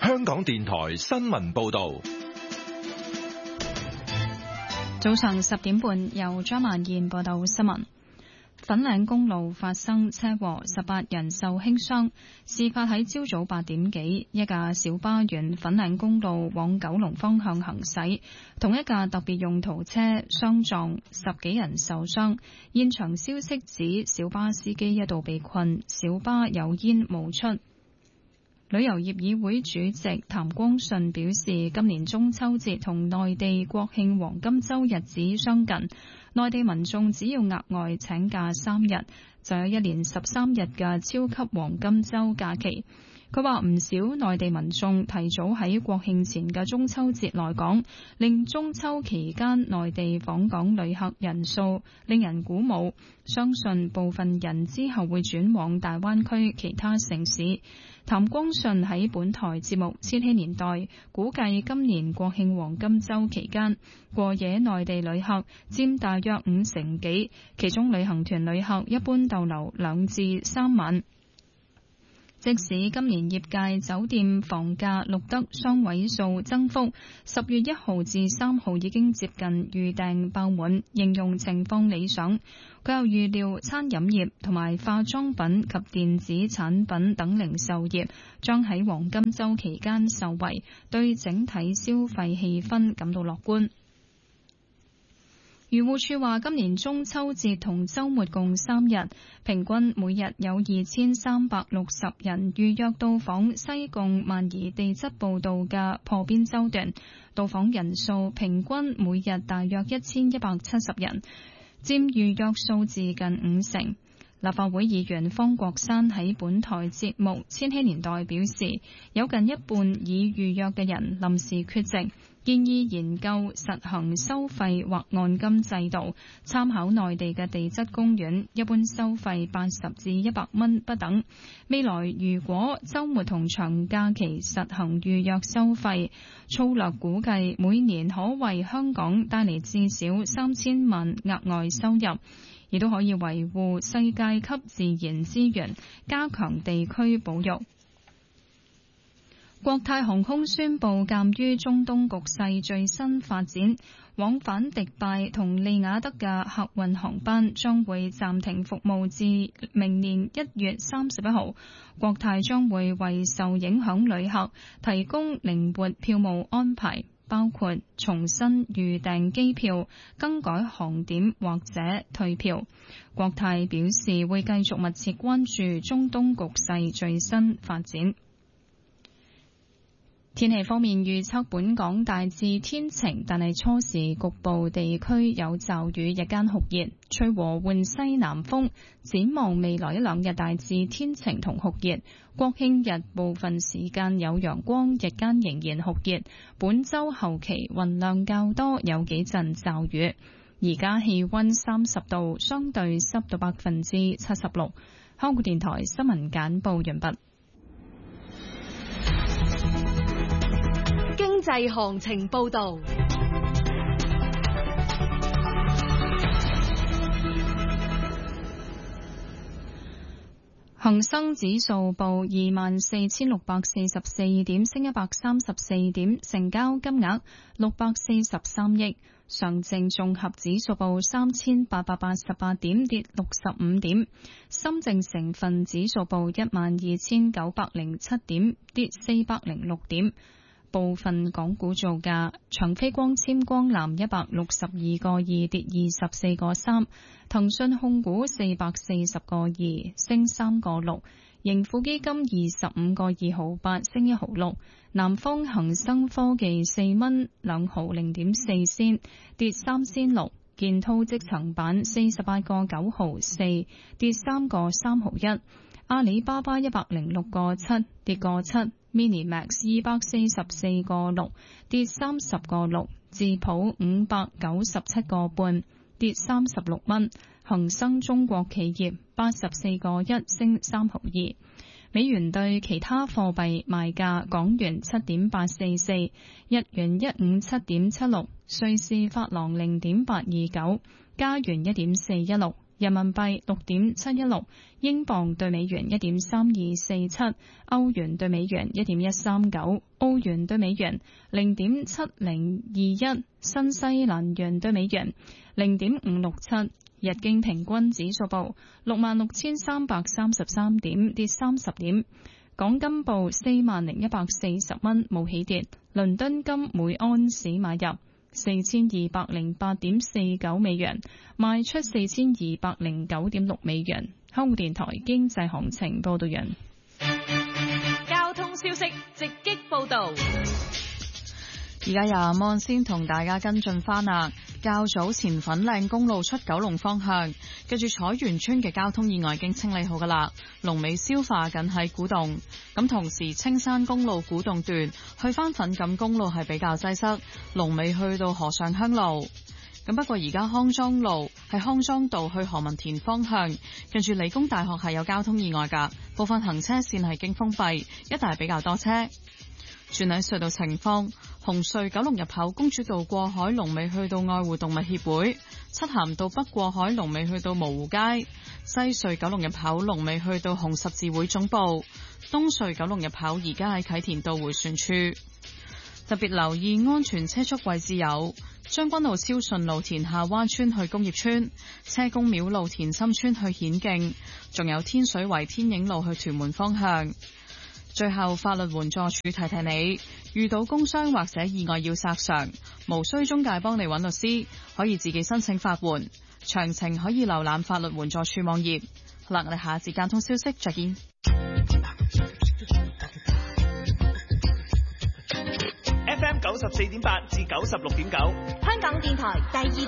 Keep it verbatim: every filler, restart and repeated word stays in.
香港電台新聞報道。 早上十點半，由張曼燕報道新聞。粉嶺公路發生車禍，十八人受輕傷。事發喺朝早八點幾，一架小巴沿粉嶺公路往九龍方向行駛，同一架特別用途車相撞，十幾人受傷。現場消息指，小巴司機一度被困，小巴有煙冒出。旅遊業議會主席譚光順表示，今年中秋節同內地國慶黃金週日子相近，內地民眾只要額外請假三日，就有一連十三日嘅超級黃金週假期。佢話唔少內地民眾提早喺國慶前嘅中秋節來港，令中秋期間內地訪港旅客人數令人鼓舞，相信部分人之後會轉往大灣區其他城市。譚光順喺本台節目《千禧年代》估計今年國慶黃金週期間過夜內地旅客佔大約五成幾，其中旅行團旅客一般逗留兩至三晚。即使今年業界酒店房價錄得雙位數增幅，十月一號至三號已經接近預訂爆滿，形容情況理想。佢又預料餐飲業同埋化妝品及電子產品等零售業將喺黃金週期間受惠，對整體消費氣氛感到樂觀。漁護署話，今年中秋節同週末共三日，平均每日有二千三百六十人預約到訪西貢萬宜地質步道嘅破邊洲段，到訪人數平均每日大約一千一百七十人，佔預約數字近五成。立法會議員方國珊喺本台節目《千禧年代》表示，有近一半已預約嘅人臨時缺席，建議研究實行收費或按金制度，參考內地嘅地質公園，一般收費八十至一百蚊不等。未來如果週末同長假期實行預約收費，粗略估計每年可為香港帶嚟至少三千萬額外收入，亦都可以維護世界級自然資源，加強地區保育。國泰航空宣布，鑑於中東局勢最新發展，往返迪拜同利雅得嘅客運航班將會暫停服務至明年一月三十一號。國泰將會為受影響旅客提供靈活票務安排，包括重新預訂機票、更改航點或者退票。國泰表示會繼續密切關注中東局勢最新發展。天氣方面預測，本港大致天晴，但係初時局部地區有驟雨，日間酷熱，吹和緩西南風。展望未來一兩日大致天晴同酷熱，國慶日部分時間有陽光，日間仍然酷熱。本週後期雲量較多，有幾陣驟雨。而家氣溫三十度，相對濕度百分之七十六。香港電台新聞簡報完畢。 經濟行情報道。 恒生指數報二萬四千六百四十四點，升一百三十四點，成交金額六百四十三億。上證綜合指數報三千八百八十八點，跌六十五點。深證成分指數報一萬二千九百零七點，跌四百零六點。部分港股造價：長飛光纖光纜一百六十二個二，跌二十四個三；騰訊控股四百四十個二，升三個六；盈富基金二十五個二毫八，升一毫六；南方恒生科技四蚊兩毫零點四仙，跌三仙六；建滔積層板四十八個九毫四，跌三個三毫一；阿里巴巴一百零六個七，跌個七。Minimax 二百四十四個六，跌三十個六；智普五百九十七個半，跌三十六蚊；恒生中國企業八十四個一，升三毫二。美元對其他貨幣賣價：港元七點八四四，日元一五七點七六，瑞士法郎零點八二九，加元一點四一六， 人民幣六點七一六，英鎊對美元一點三二四七，歐元對美元一點一三九，澳元對美元零點七零二一，新西蘭元對美元零點五六七。日經平均指數報六萬六千三百三十三點，跌三十點。港金報四萬零一百四十蚊，冇起跌。倫敦金每安士買入四千二百零八點四九美元，賣出四千二百零九點六美元。香港電台經濟行情報道完。 交通消息直擊報道。 而家由阿安先同大家跟進翻啦。較早前粉嶺公路出九龍方向，跟住彩園村嘅交通意外已經清理好噶啦，龍尾消化緊喺古洞。咁同時青山公路古洞段去翻粉錦公路係比較擠塞，龍尾去到河上鄉路。咁不過而家康莊路係康莊道去何文田方向，跟住理工大學係有交通意外噶，部分行車線係經封閉，一帶比較多車。轉喺隧道情況，紅隧九龍入口公主道過海龍尾去到愛護動物協會，漆咸道北過海龍尾去到蕪湖街，西隧九龍入口龍尾去到紅十字會總部，東隧九龍入口而家喺啟田道迴旋處。特別留意安全車速位置有將軍澳超順路田下灣村去工業村，車公廟路田心村去顯徑，仲有天水圍天影路去屯門方向。最後，法律援助署提提你，遇到工傷或者意外要索償，無需中介幫你揾律師，可以自己申請法援。詳情可以瀏覽法律援助署網頁。好啦，我哋下一節交通消息再見。 F M 九十四點八至九十六點九， 香港電台第二